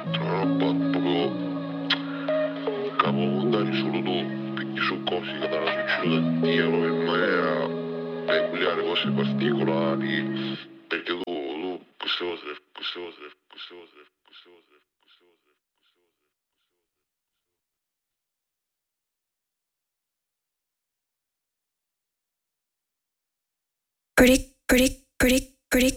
Una roba proprio capo, dai, solo tu, perché sono cose che danno successo da Dio in maniera peculiare, cose particolari, perché tu queste cose, queste cose, queste cose, queste cose, queste cose. Pretty